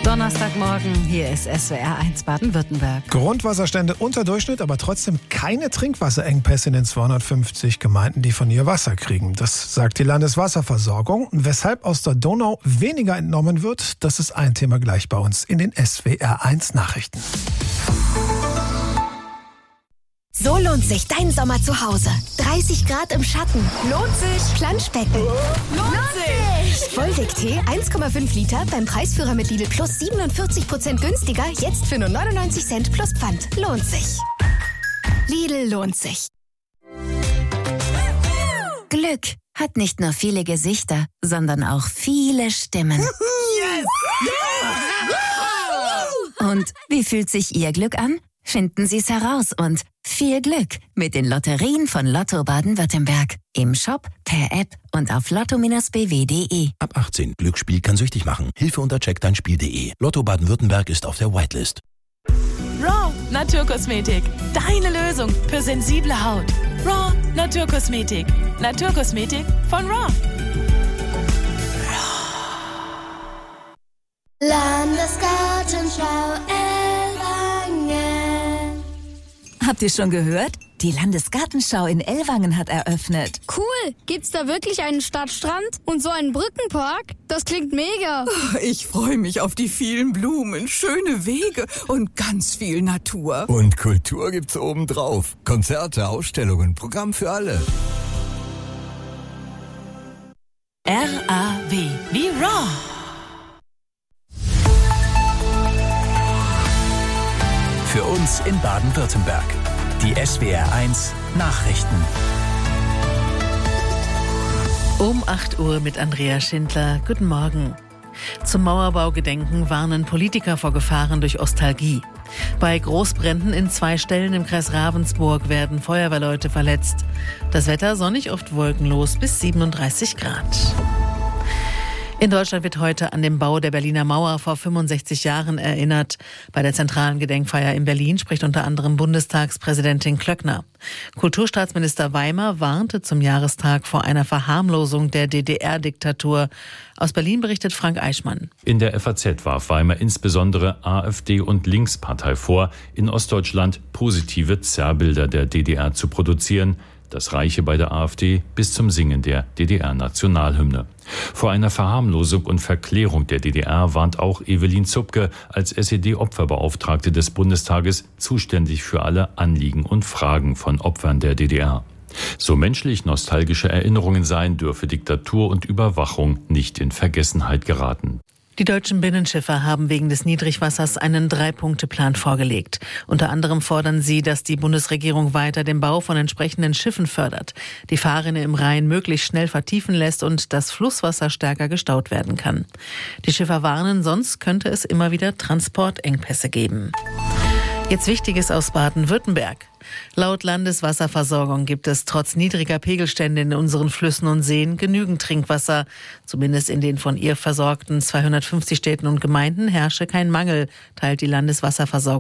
Donnerstagmorgen, hier ist SWR 1 Baden-Württemberg. Grundwasserstände unter Durchschnitt, aber trotzdem keine Trinkwasserengpässe in den 250 Gemeinden, die von ihr Wasser kriegen. Das sagt die Landeswasserversorgung. Weshalb aus der Donau weniger entnommen wird, das ist ein Thema gleich bei uns in den SWR 1 Nachrichten. So lohnt sich dein Sommer zu Hause. 30 Grad im Schatten. Lohnt sich. Planschbecken. Lohnt sich. Vollweg-Tee 1,5 Liter beim Preisführer mit Lidl Plus 47% günstiger. Jetzt für nur 99 Cent plus Pfand. Lohnt sich. Lidl lohnt sich. Glück hat nicht nur viele Gesichter, sondern auch viele Stimmen. Yes. Und wie fühlt sich Ihr Glück an? Finden Sie es heraus und viel Glück mit den Lotterien von Lotto Baden-Württemberg. Im Shop, per App und auf lotto-bw.de. Ab 18. Glücksspiel kann süchtig machen. Hilfe unter checkdeinspiel.de. Lotto Baden-Württemberg ist auf der Whitelist. Raw Naturkosmetik. Deine Lösung für sensible Haut. Raw Naturkosmetik. Naturkosmetik von Raw. Landesgartenschau Ellwangen. Habt ihr schon gehört? Die Landesgartenschau in Ellwangen hat eröffnet. Cool. Gibt's da wirklich einen Stadtstrand und so einen Brückenpark? Das klingt mega. Ich freue mich auf die vielen Blumen, schöne Wege und ganz viel Natur. Und Kultur gibt's obendrauf. Konzerte, Ausstellungen, Programm für alle. RAW wie Raw. Für uns in Baden-Württemberg. Die SWR 1 Nachrichten. Um 8 Uhr mit Andrea Schindler. Guten Morgen. Zum Mauerbaugedenken warnen Politiker vor Gefahren durch Ostalgie. Bei Großbränden in 2 Stellen im Kreis Ravensburg werden Feuerwehrleute verletzt. Das Wetter sonnig, oft wolkenlos bis 37 Grad. In Deutschland wird heute an den Bau der Berliner Mauer vor 65 Jahren erinnert. Bei der zentralen Gedenkfeier in Berlin spricht unter anderem Bundestagspräsidentin Klöckner. Kulturstaatsminister Weimer warnte zum Jahrestag vor einer Verharmlosung der DDR-Diktatur. Aus Berlin berichtet Frank Eichmann. In der FAZ warf Weimer insbesondere AfD und Linkspartei vor, in Ostdeutschland positive Zerrbilder der DDR zu produzieren. Das reiche bei der AfD bis zum Singen der DDR-Nationalhymne. Vor einer Verharmlosung und Verklärung der DDR warnt auch Evelyn Zupke als SED-Opferbeauftragte des Bundestages, zuständig für alle Anliegen und Fragen von Opfern der DDR. So menschlich nostalgische Erinnerungen seien, dürfe Diktatur und Überwachung nicht in Vergessenheit geraten. Die deutschen Binnenschiffer haben wegen des Niedrigwassers einen 3-Punkte-Plan vorgelegt. Unter anderem fordern sie, dass die Bundesregierung weiter den Bau von entsprechenden Schiffen fördert, die Fahrrinne im Rhein möglichst schnell vertiefen lässt und das Flusswasser stärker gestaut werden kann. Die Schiffer warnen, sonst könnte es immer wieder Transportengpässe geben. Jetzt Wichtiges aus Baden-Württemberg. Laut Landeswasserversorgung gibt es trotz niedriger Pegelstände in unseren Flüssen und Seen genügend Trinkwasser. Zumindest in den von ihr versorgten 250 Städten und Gemeinden herrsche kein Mangel, teilt die Landeswasserversorgung